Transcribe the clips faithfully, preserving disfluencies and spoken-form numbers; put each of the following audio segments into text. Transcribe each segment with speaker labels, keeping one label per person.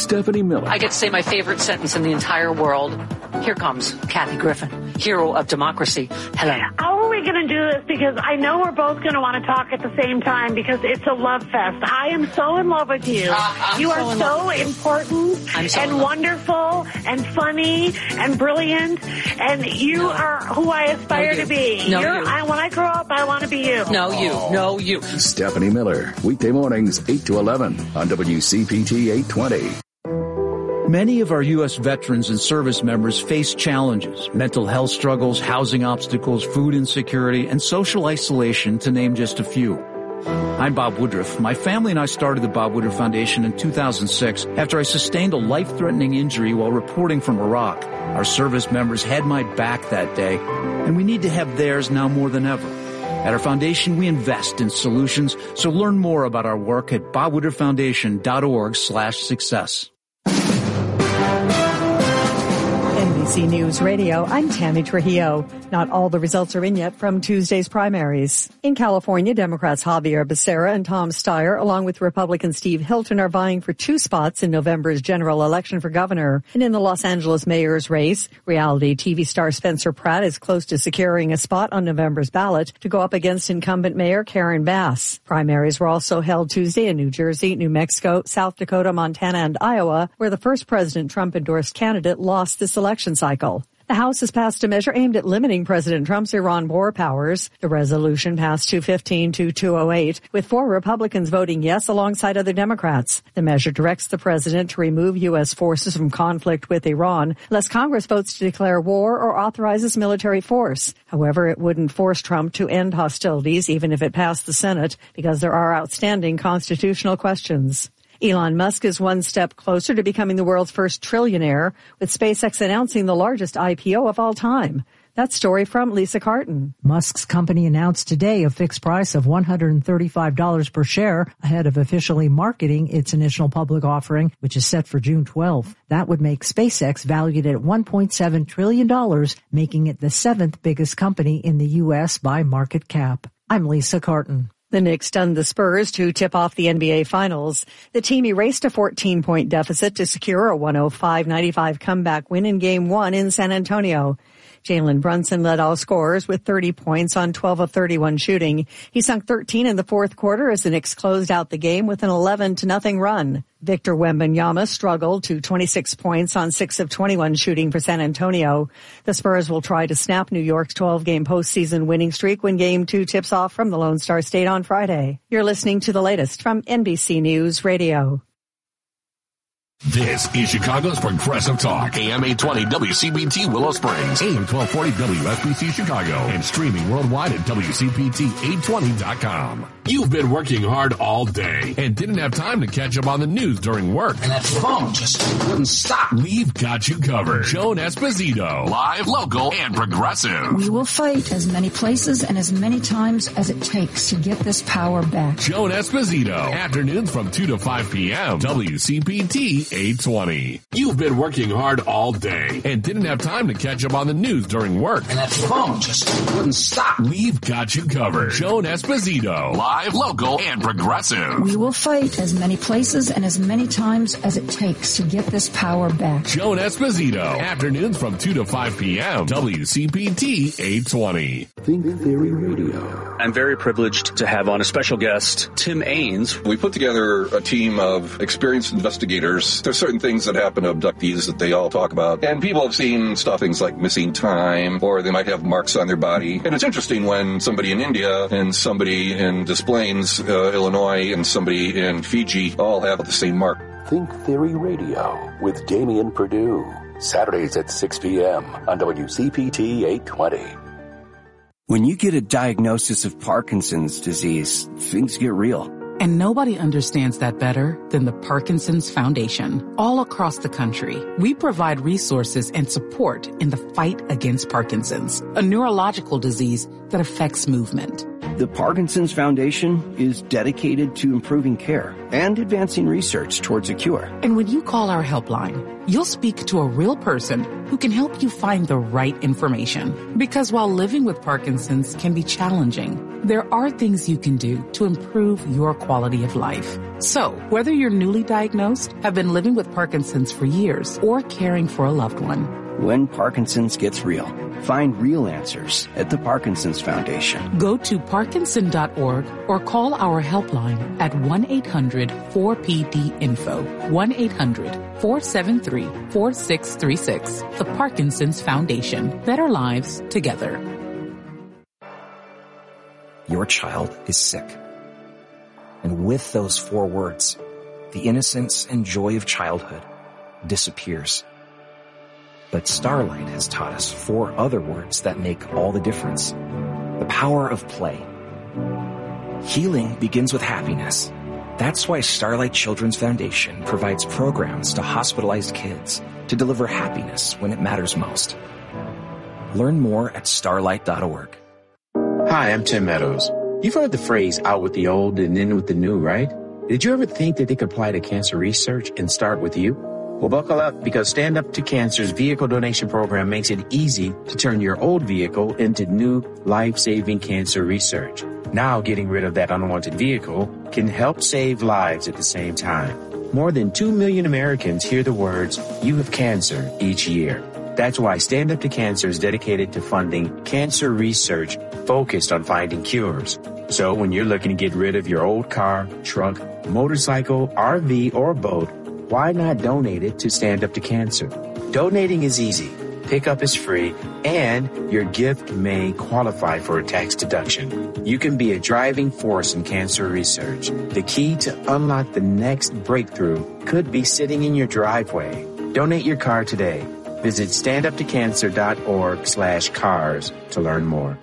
Speaker 1: Stephanie Miller.
Speaker 2: I get to say my favorite sentence in the entire world. Here comes Kathy Griffin, hero of democracy. Hello.
Speaker 3: How are we going to do this? Because I know we're both going to want to talk at the same time because it's a love fest. I am so in love with you. Uh, you are so, so important so and wonderful and funny and brilliant, and you no. are who I aspire no, to be.
Speaker 2: No,
Speaker 3: You're,
Speaker 2: you.
Speaker 3: I, when I grow up, I want to be you.
Speaker 2: No, you. No, you.
Speaker 1: Stephanie Miller, weekday mornings, eight to eleven on W C P T eight twenty.
Speaker 4: Many of our U S veterans and service members face challenges, mental health struggles, housing obstacles, food insecurity, and social isolation, to name just a few. I'm Bob Woodruff. My family and I started the Bob Woodruff Foundation in two thousand six after I sustained a life-threatening injury while reporting from Iraq. Our service members had my back that day, and we need to have theirs now more than ever. At our foundation, we invest in solutions, so learn more about our work at bob woodruff foundation dot org slash success.
Speaker 5: N B C News Radio, I'm Tammy Trujillo. Not all the results are in yet from Tuesday's primaries. In California, Democrats Javier Becerra and Tom Steyer, along with Republican Steve Hilton, are vying for two spots in November's general election for governor. And in the Los Angeles mayor's race, reality T V star Spencer Pratt is close to securing a spot on November's ballot to go up against incumbent Mayor Karen Bass. Primaries were also held Tuesday in New Jersey, New Mexico, South Dakota, Montana, and Iowa, where the first President Trump-endorsed candidate lost this election cycle. The House has passed a measure aimed at limiting President Trump's Iran war powers. The resolution passed two fifteen to two oh eight, with four Republicans voting yes alongside other Democrats. The measure directs the president to remove U S forces from conflict with Iran, unless Congress votes to declare war or authorizes military force. However, it wouldn't force Trump to end hostilities, even if it passed the Senate, because there are outstanding constitutional questions. Elon Musk is one step closer to becoming the world's first trillionaire, with SpaceX announcing the largest I P O of all time. That story from Lisa Carton.
Speaker 6: Musk's company announced today a fixed price of one hundred thirty-five dollars per share ahead of officially marketing its initial public offering, which is set for June twelfth. That would make SpaceX valued at one point seven trillion dollars, making it the seventh biggest company in the U S by market cap. I'm Lisa Carton.
Speaker 5: The Knicks stunned the Spurs to tip off the N B A Finals. The team erased a fourteen-point deficit to secure a one oh five ninety-five comeback win in Game one in San Antonio. Jalen Brunson led all scorers with thirty points on twelve of thirty-one shooting. He sunk thirteen in the fourth quarter as the Knicks closed out the game with an eleven to nothing run. Victor Wembanyama struggled to twenty-six points on six of twenty-one shooting for San Antonio. The Spurs will try to snap New York's twelve-game postseason winning streak when Game two tips off from the Lone Star State on Friday. You're listening to the latest from N B C News Radio.
Speaker 7: This is Chicago's Progressive Talk, A M eight twenty W C B T Willow Springs, A M twelve forty W S B C Chicago, and streaming worldwide at W C P T eight twenty dot com. You've been working hard all day and didn't have time to catch up on the news during work.
Speaker 8: And that phone just wouldn't stop.
Speaker 7: We've got you covered. Joan Esposito, live, local, and progressive.
Speaker 9: We will fight as many places and as many times as it takes to get this power back.
Speaker 7: Joan Esposito, afternoons from two to five p.m. W C P T eight twenty. You've been working hard all day and didn't have time to catch up on the news during work.
Speaker 8: And that phone just wouldn't stop.
Speaker 7: We've got you covered. Joan Esposito, live, local, and progressive.
Speaker 9: We will fight as many places and as many times as it takes to get this power back.
Speaker 7: Joan Esposito, afternoons from two to five p.m. W C P T eight twenty.
Speaker 1: Think Theory Radio.
Speaker 10: I'm very privileged to have on a special guest, Tim Ains.
Speaker 11: We put together a team of experienced investigators. There's certain things that happen to abductees that they all talk about. And people have seen stuff, things like missing time, or they might have marks on their body. And it's interesting when somebody in India and somebody in Des Plaines, uh, Illinois, and somebody in Fiji all have the same mark.
Speaker 1: Think Theory Radio with Damian Perdue. Saturdays at six p.m. on W C P T eight twenty.
Speaker 12: When you get a diagnosis of Parkinson's disease, things get real.
Speaker 13: And nobody understands that better than the Parkinson's Foundation. All across the country, we provide resources and support in the fight against Parkinson's, a neurological disease that affects movement.
Speaker 12: The Parkinson's Foundation is dedicated to improving care and advancing research towards a cure.
Speaker 13: And when you call our helpline, you'll speak to a real person who can help you find the right information. Because while living with Parkinson's can be challenging, there are things you can do to improve your quality of life. So, whether you're newly diagnosed, have been living with Parkinson's for years, or caring for a loved one,
Speaker 12: when Parkinson's gets real, find real answers at the Parkinson's Foundation.
Speaker 13: Go to parkinson dot org or call our helpline at one eight hundred four P D info, one eight hundred four seven three four six three six. The Parkinson's Foundation. Better lives together.
Speaker 14: Your child is sick. And with those four words, the innocence and joy of childhood disappears. But Starlight has taught us four other words that make all the difference. The power of play. Healing begins with happiness. That's why Starlight Children's Foundation provides programs to hospitalized kids to deliver happiness when it matters most. Learn more at starlight dot org.
Speaker 15: Hi, I'm Tim Meadows. You've heard the phrase out with the old and in with the new, right? Did you ever think that they could apply to cancer research and start with you? Well, buckle up, because Stand Up to Cancer's vehicle donation program makes it easy to turn your old vehicle into new life-saving cancer research. Now, getting rid of that unwanted vehicle can help save lives at the same time. More than two million Americans hear the words, "You have cancer," each year. That's why Stand Up to Cancer is dedicated to funding cancer research focused on finding cures. So when you're looking to get rid of your old car, truck, motorcycle, R V, or boat, why not donate it to Stand Up to Cancer? Donating is easy, pickup is free, and your gift may qualify for a tax deduction. You can be a driving force in cancer research. The key to unlock the next breakthrough could be sitting in your driveway. Donate your car today. Visit stand up to cancer dot org slash cars to learn more.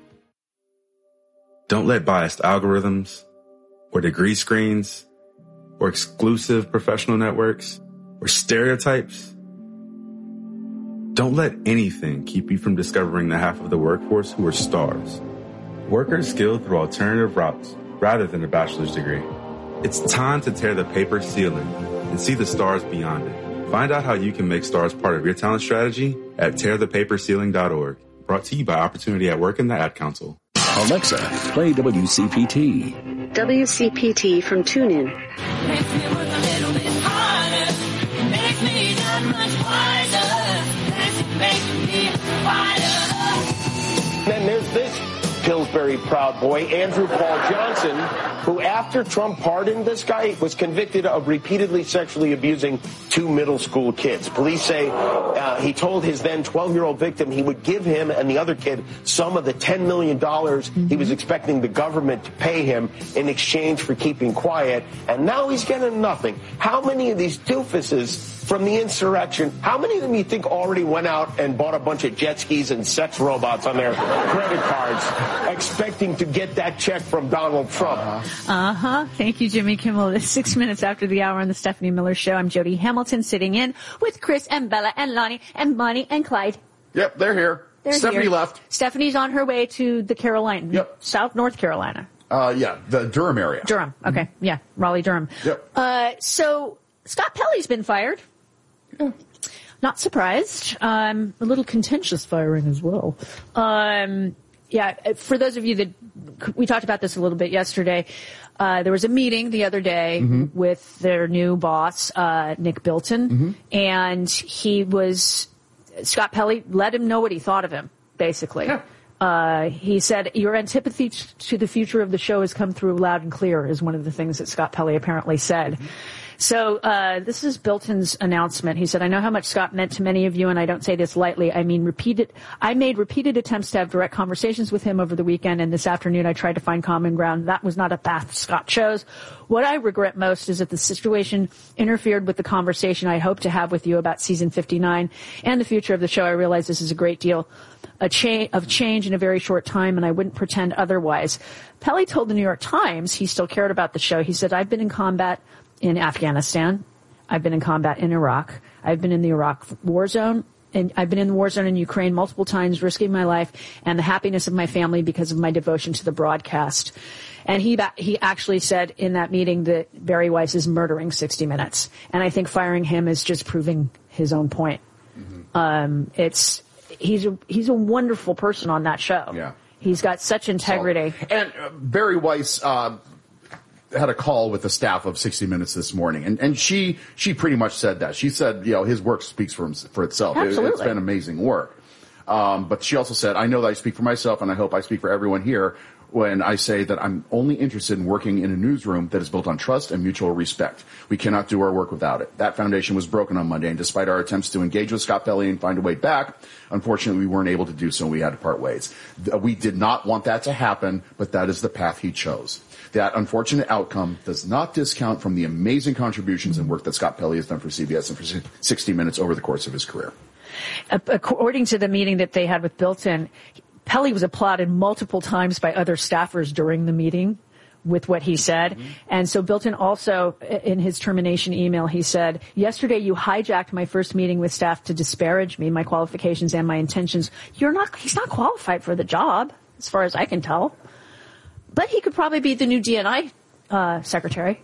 Speaker 16: Don't let biased algorithms or degree screens or exclusive professional networks, or stereotypes. Don't let anything keep you from discovering the half of the workforce who are stars. Workers skilled through alternative routes rather than a bachelor's degree. It's time to tear the paper ceiling and see the stars beyond it. Find out how you can make stars part of your talent strategy at tear the paper ceiling dot org. Brought to you by Opportunity at Work and the Ad Council.
Speaker 1: Alexa, play W C P T.
Speaker 17: W C P T from TuneIn.
Speaker 18: Makes me work a little bit harder. Makes me that much wiser. Makes me wider.
Speaker 19: Then there's this Pillsbury Proud Boy, Andrew Paul Johnson, who after Trump pardoned this guy, was convicted of repeatedly sexually abusing two middle school kids. Police say uh, he told his then twelve-year-old victim he would give him and the other kid some of the ten million dollars mm-hmm. he was expecting the government to pay him in exchange for keeping quiet, and now he's getting nothing. How many of these doofuses from the insurrection, how many of them you think already went out and bought a bunch of jet skis and sex robots on their credit cards, expecting to get that check from Donald Trump?
Speaker 20: Uh-huh. Thank you, Jimmy Kimmel. It's six minutes after the hour on the Stephanie Miller Show. I'm Jody Hamilton, sitting in with Chris and Bella and Lonnie and Bonnie and Clyde.
Speaker 21: Yep, they're here.
Speaker 20: They're
Speaker 21: Stephanie
Speaker 20: here.
Speaker 21: left.
Speaker 20: Stephanie's on her way to the Carolina,
Speaker 21: yep.
Speaker 20: South North Carolina.
Speaker 21: Uh, yeah, the Durham area.
Speaker 20: Durham. Okay. Mm-hmm. Yeah. Raleigh, Durham.
Speaker 21: Yep.
Speaker 20: Uh, so Scott Pelley's been fired. Yeah. Not surprised. Um, a little contentious firing as well. Um, yeah, for those of you that, we talked about this a little bit yesterday. Uh, there was a meeting the other day mm-hmm. with their new boss, uh, Nick Bilton, mm-hmm. and he was, Scott Pelley let him know what he thought of him, basically. Yeah. Uh, he said, your antipathy to the future of the show has come through loud and clear, is one of the things that Scott Pelley apparently said. Mm-hmm. So uh this is Bilton's announcement. He said, I know how much Scott meant to many of you, and I don't say this lightly. I mean, repeated. I made repeated attempts to have direct conversations with him over the weekend, and this afternoon I tried to find common ground. That was not a path Scott chose. What I regret most is that the situation interfered with the conversation I hope to have with you about season fifty-nine and the future of the show. I realize this is a great deal a cha- of change in a very short time, and I wouldn't pretend otherwise. Pelley told the New York Times he still cared about the show. He said, I've been in combat in Afghanistan. I've been in combat in Iraq. I've been in the Iraq war zone. and I've been in the war zone in Ukraine multiple times, risking my life and the happiness of my family because of my devotion to the broadcast. And he he actually said in that meeting that Barry Weiss is murdering sixty minutes. And I think firing him is just proving his own point. Mm-hmm. Um, it's he's a, he's a wonderful person on that show.
Speaker 21: Yeah.
Speaker 20: He's got such integrity.
Speaker 21: So, and uh, Barry Weiss uh, had a call with the staff of sixty minutes this morning, and, and she she pretty much said that. She said, you know, his work speaks for him, for itself.
Speaker 20: Absolutely.
Speaker 21: It, it's been amazing work. Um, but she also said, I know that I speak for myself, and I hope I speak for everyone here when I say that I'm only interested in working in a newsroom that is built on trust and mutual respect. We cannot do our work without it. That foundation was broken on Monday, and despite our attempts to engage with Scott Pelley and find a way back, unfortunately, we weren't able to do so, and we had to part ways. We did not want that to happen, but that is the path he chose. That unfortunate outcome does not discount from the amazing contributions and work that Scott Pelley has done for C B S and for sixty minutes over the course of his career.
Speaker 20: According to the meeting that they had with Bilton, Pelley was applauded multiple times by other staffers during the meeting with what he said. Mm-hmm. And so Bilton also, in his termination email, he said, yesterday you hijacked my first meeting with staff to disparage me, my qualifications and my intentions. You're not, he's not qualified for the job, as far as I can tell. But he could probably be the new D N I uh, secretary.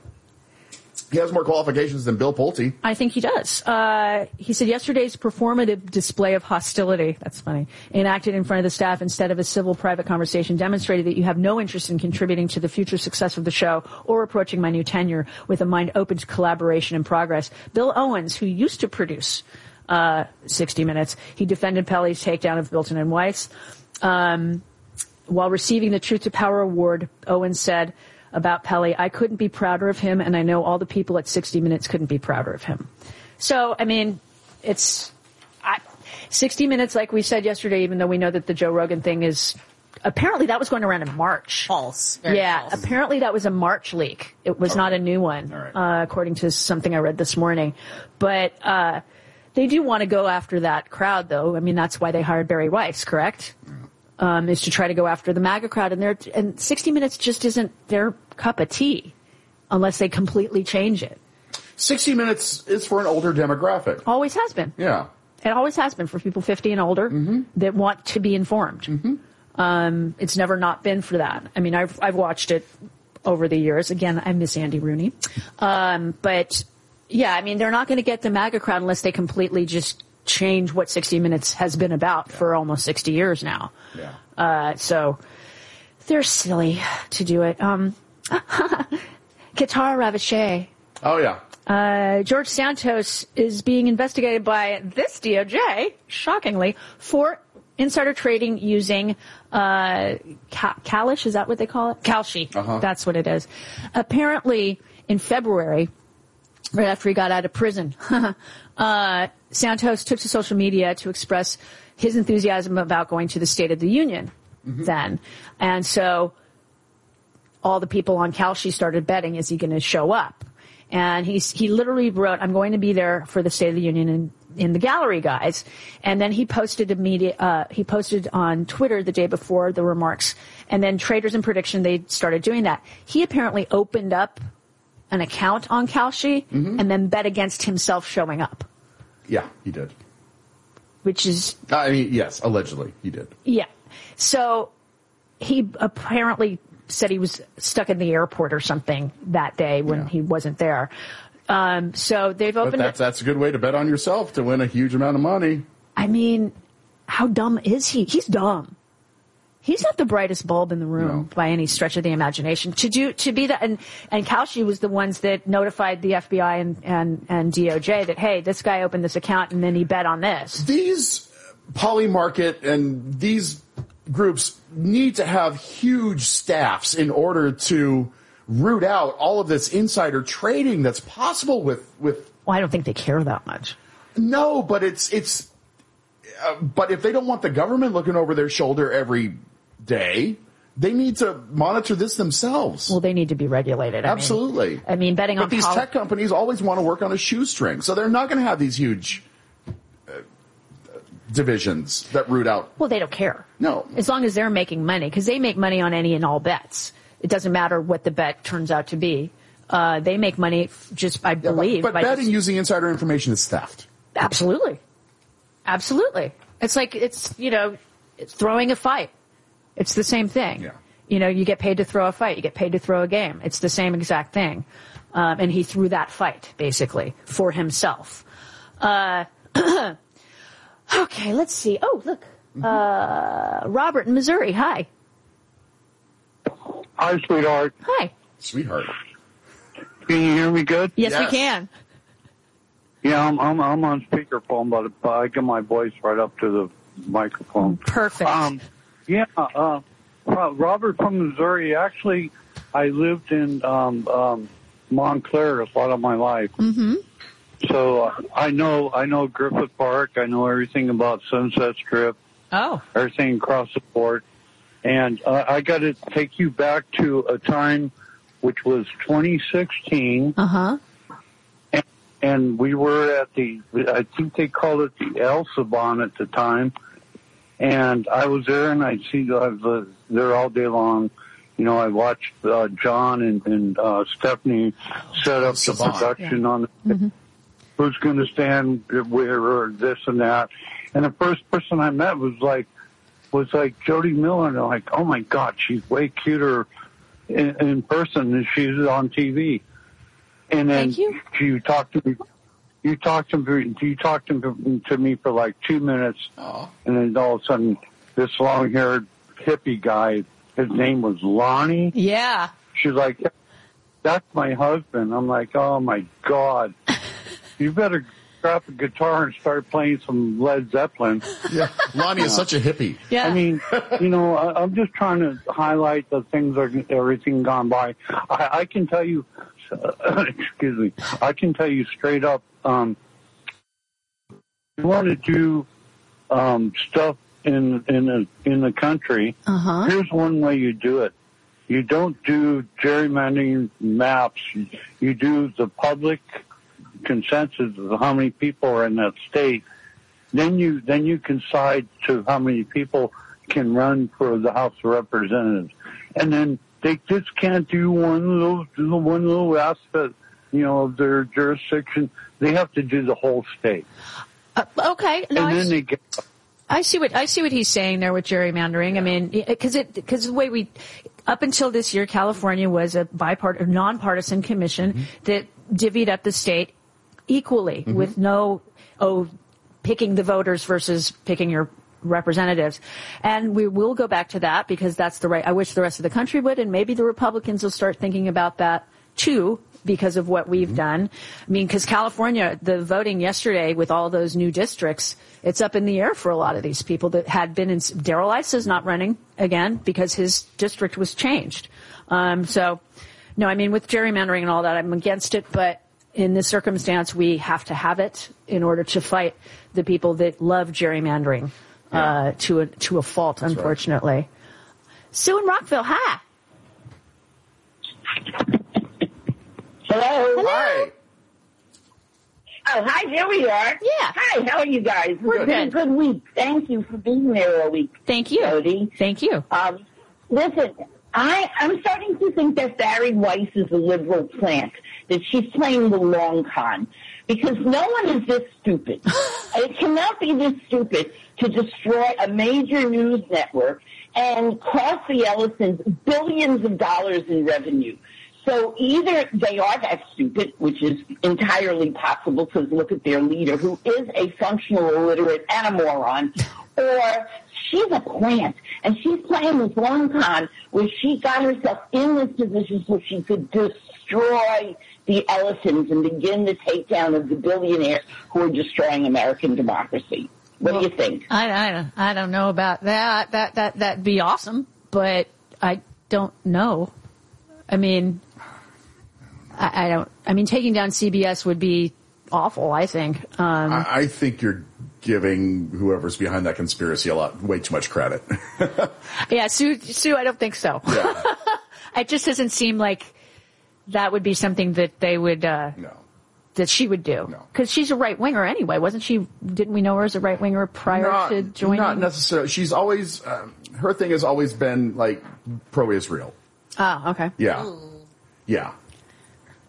Speaker 21: He has more qualifications than Bill Pulte.
Speaker 20: I think he does. Uh, he said yesterday's performative display of hostility, that's funny, enacted in front of the staff instead of a civil private conversation demonstrated that you have no interest in contributing to the future success of the show or approaching my new tenure with a mind open to collaboration and progress. Bill Owens, who used to produce uh, sixty minutes, he defended Pelley's takedown of Bilton and Weiss. Um, while receiving the Truth to Power Award, Owens said about Pelley, I couldn't be prouder of him, and I know all the people at sixty minutes couldn't be prouder of him. So, I mean, it's I, sixty minutes, like we said yesterday, even though we know that the Joe Rogan thing is, apparently that was going around in March.
Speaker 3: False. Very
Speaker 20: yeah,
Speaker 3: false.
Speaker 20: Apparently that was a March leak. It was
Speaker 21: All
Speaker 20: not
Speaker 21: right.
Speaker 20: a new one,
Speaker 21: All right.
Speaker 20: uh, according to something I read this morning. But uh, they do want to go after that crowd, though. I mean, that's why they hired Barry Weiss, correct? Yeah. Um, is to try to go after the MAGA crowd, and they're, and sixty minutes just isn't their cup of tea unless they completely change it.
Speaker 21: sixty minutes is for an older demographic.
Speaker 20: Always has been.
Speaker 21: Yeah.
Speaker 20: It always has been for people fifty and older
Speaker 21: mm-hmm.
Speaker 20: that want to be informed.
Speaker 21: Mm-hmm.
Speaker 20: Um, it's never not been for that. I mean, I've, I've watched it over the years. Again, I miss Andy Rooney. Um, but yeah, I mean, they're not going to get the MAGA crowd unless they completely just change what sixty minutes has been about yeah. for almost sixty years now.
Speaker 21: Yeah.
Speaker 20: Uh, so they're silly to do it. Um, Qatar Ravachey.
Speaker 21: Oh, yeah.
Speaker 20: Uh, George Santos is being investigated by this D O J, shockingly, for insider trading using uh, ca- Kalish, is that what they call it? Kalshi.
Speaker 21: Uh-huh.
Speaker 20: That's what it is. Apparently, in February, right after he got out of prison, uh, Santos took to social media to express his enthusiasm about going to the State of the Union mm-hmm. then. And so all the people on Kalshi started betting, is he going to show up? And he's, he literally wrote, I'm going to be there for the State of the Union in, in the gallery, guys. And then he posted immediate, uh, he posted on Twitter the day before the remarks. And then Traders in Prediction, they started doing that. He apparently opened up an account on Kalshi mm-hmm. and then bet against himself showing up.
Speaker 21: Yeah, he did.
Speaker 20: Which is...
Speaker 21: I mean, yes, allegedly, he did.
Speaker 20: Yeah. So he apparently said he was stuck in the airport or something that day when yeah. he wasn't there. Um, so they've opened...
Speaker 21: But that's, that's a good way to bet on yourself to win a huge amount of money.
Speaker 20: I mean, how dumb is he? He's dumb. He's not the brightest bulb in the room no. by any stretch of the imagination. To do, to be that, and, and Kalshi was the ones that notified the F B I and, and, and D O J that, hey, this guy opened this account and then he bet on this.
Speaker 21: These Polymarket and these groups need to have huge staffs in order to root out all of this insider trading that's possible with, with.
Speaker 20: Well, I don't think they care that much.
Speaker 21: No, but it's, it's, uh, but if they don't want the government looking over their shoulder every day, they need to monitor this themselves.
Speaker 20: Well, they need to be regulated. I
Speaker 21: Absolutely.
Speaker 20: Mean, I mean, betting
Speaker 21: but
Speaker 20: on...
Speaker 21: But these
Speaker 20: poli-
Speaker 21: tech companies always want to work on a shoestring, so they're not going to have these huge uh, divisions that root out...
Speaker 20: Well, they don't care.
Speaker 21: No.
Speaker 20: As long as they're making money, because they make money on any and all bets. It doesn't matter what the bet turns out to be. Uh, they make money just, I believe...
Speaker 21: Yeah, but but
Speaker 20: by
Speaker 21: betting
Speaker 20: just,
Speaker 21: using insider information is theft.
Speaker 20: Absolutely. Absolutely. It's like, it's, you know, it's throwing a fight. It's the same thing.
Speaker 21: Yeah.
Speaker 20: You know, you get paid to throw a fight. You get paid to throw a game. It's the same exact thing. Um, and he threw that fight, basically, for himself. Uh, okay, let's see. Oh, look. Uh, Robert in Missouri. Hi.
Speaker 3: Hi, sweetheart.
Speaker 20: Hi.
Speaker 21: Sweetheart.
Speaker 3: Can you hear me good?
Speaker 20: Yes, yes. we can.
Speaker 3: Yeah, I'm, I'm, I'm on speakerphone, but I get my voice right up to the microphone.
Speaker 20: Perfect.
Speaker 3: Um, yeah, uh, Robert from Missouri. Actually, I lived in um, um, Montclair a lot of my life.
Speaker 20: Mm-hmm.
Speaker 3: So uh, I know I know Griffith Park. I know everything about Sunset Strip.
Speaker 20: Oh.
Speaker 3: Everything across the board. And uh, I got to take you back to a time which was twenty sixteen.
Speaker 20: Uh-huh.
Speaker 3: And, and we were at the, I think they called it the El Saban at the time. And I was there, and I'd see, I was there all day long. You know, I watched uh, John and, and uh, Stephanie set up the production
Speaker 20: yeah.
Speaker 3: on
Speaker 20: mm-hmm.
Speaker 3: who's going to stand where or this and that. And the first person I met was like, was like Jody Miller, and I'm like, oh my God, she's way cuter in, in person than she is on T V. And then
Speaker 20: Thank you.
Speaker 3: you talked to me. You talked to me. You talked to, to me for like two minutes,
Speaker 21: Aww.
Speaker 3: And then all of a sudden, this long-haired hippie guy. His name was Lonnie.
Speaker 20: Yeah.
Speaker 3: She's like, "That's my husband." I'm like, "Oh my God, you better grab a guitar and start playing some Led Zeppelin."
Speaker 21: Yeah, Lonnie is such a hippie.
Speaker 20: Yeah.
Speaker 3: I mean, you know, I, I'm just trying to highlight the things that are everything gone by. I, I can tell you, uh, excuse me, I can tell you straight up. Um, you want to do um, stuff in in the in the country.
Speaker 20: Uh-huh.
Speaker 3: Here's one way you do it. You don't do gerrymandering maps. You, you do the public consensus of how many people are in that state. Then you then you can decide to how many people can run for the House of Representatives, and then they just can't do one little one little aspect, you know, of their jurisdiction. They have to do the whole state.
Speaker 20: Uh, okay. No,
Speaker 3: and
Speaker 20: I
Speaker 3: then
Speaker 20: s-
Speaker 3: they get.
Speaker 20: I see what I see what he's saying there with gerrymandering. I mean, because it because the way we up until this year, California was a bipart nonpartisan commission mm-hmm. that divvied up the state equally mm-hmm. with no oh picking the voters versus picking your representatives. And we will go back to that because that's the right. I wish the rest of the country would, and maybe the Republicans will start thinking about that too. Because of what we've mm-hmm. done. I mean, because California, the voting yesterday with all those new districts, it's up in the air for a lot of these people that had been in. Darrell Issa's not running again because his district was changed. Um, so, no, I mean, with gerrymandering and all that, I'm against it. But in this circumstance, we have to have it in order to fight the people that love gerrymandering yeah. uh, to a to a fault, That's unfortunately. Right. Sue in Rockville, hi.
Speaker 22: Hello.
Speaker 20: Hello.
Speaker 21: Hi.
Speaker 22: Oh, hi, there we are.
Speaker 20: Yeah.
Speaker 22: Hi, how are you guys?
Speaker 20: We're
Speaker 22: It's been a good week. Thank you for being there all week.
Speaker 20: Thank you.
Speaker 22: Jody.
Speaker 20: Thank you.
Speaker 22: Um, listen, I, I'm starting to think that Barry Weiss is a liberal plant, that she's playing the long con, because no one is this stupid. It cannot be this stupid to destroy a major news network and cost the Ellisons billions of dollars in revenue. So either they are that stupid, which is entirely possible because look at their leader, who is a functional illiterate and a moron, or she's a plant, and she's playing this long con where she got herself in this position so she could destroy the Ellisons and begin the takedown of the billionaires who are destroying American democracy. What well, do you think?
Speaker 20: I, I, don't, I don't know about that. That that that'd be awesome, but I don't know. I mean... I, I don't. I mean, taking down C B S would be awful. I think. Um,
Speaker 21: I, I think you're giving whoever's behind that conspiracy a lot, way too much credit.
Speaker 20: yeah, Sue. Sue, I don't think so.
Speaker 21: Yeah.
Speaker 20: It just doesn't seem like that would be something that they would. Uh,
Speaker 21: no.
Speaker 20: That she would do.
Speaker 21: No.
Speaker 20: Because she's a right winger anyway, wasn't she? Didn't we know her as a right winger prior
Speaker 21: not,
Speaker 20: to joining?
Speaker 21: Not necessarily. She's always. Uh, her thing has always been like pro-Israel.
Speaker 20: Oh, okay.
Speaker 21: Yeah. Yeah.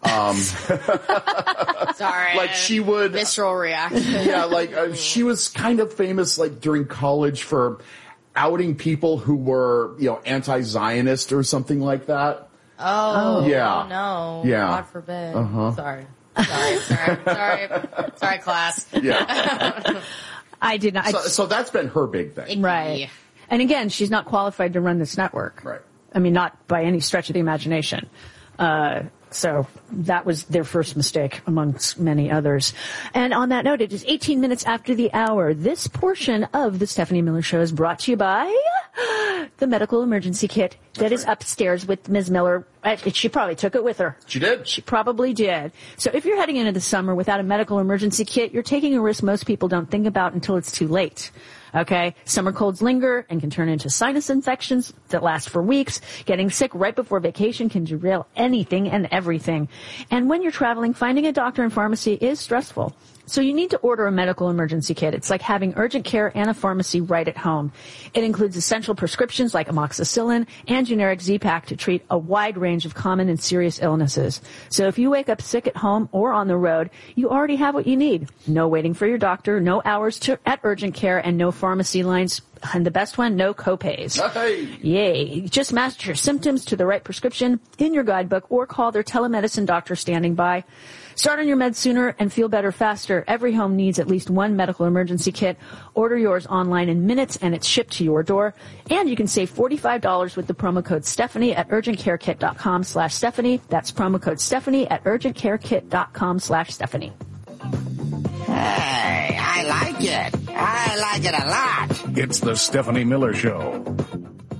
Speaker 21: Um,
Speaker 2: Sorry.
Speaker 21: Like she would.
Speaker 2: Visceral reaction.
Speaker 21: Yeah, like uh, she was kind of famous like during college for outing people who were, you know, anti-Zionist or something like that.
Speaker 2: Oh,
Speaker 21: yeah.
Speaker 2: Oh, no.
Speaker 21: Yeah.
Speaker 2: God forbid.
Speaker 21: Uh-huh.
Speaker 2: Sorry. Sorry, sorry, sorry. Sorry, class.
Speaker 21: Yeah.
Speaker 20: I did not.
Speaker 21: So, so that's been her big thing.
Speaker 20: Right. And again, she's not qualified to run this network.
Speaker 21: Right.
Speaker 20: I mean, not by any stretch of the imagination. Uh, so that was their first mistake amongst many others. And on that note, it is eighteen minutes after the hour. This portion of the Stephanie Miller Show is brought to you by the medical emergency kit that is upstairs with Miz Miller. She probably took it with her.
Speaker 21: She did?
Speaker 20: She probably did. So if you're heading into the summer without a medical emergency kit, you're taking a risk most people don't think about until it's too late. Okay? Summer colds linger and can turn into sinus infections that last for weeks. Getting sick right before vacation can derail anything and everything. And when you're traveling, finding a doctor and pharmacy is stressful. So you need to order a medical emergency kit. It's like having urgent care and a pharmacy right at home. It includes essential prescriptions like amoxicillin and generic Z-Pak to treat a wide range of common and serious illnesses. So if you wake up sick at home or on the road, you already have what you need. No waiting for your doctor, no hours to, at urgent care, and no pharmacy lines. And the best one, no copays.
Speaker 21: Hey.
Speaker 20: Yay. Just match your symptoms to the right prescription in your guidebook or call their telemedicine doctor standing by. Start on your meds sooner and feel better faster. Every home needs at least one medical emergency kit. Order yours online in minutes and it's shipped to your door. And you can save forty-five dollars with the promo code Stephanie at urgentcarekit.com slash Stephanie. That's promo code Stephanie at urgentcarekit.com slash Stephanie.
Speaker 4: Hey, I like it. I like it a lot.
Speaker 1: It's the Stephanie Miller Show.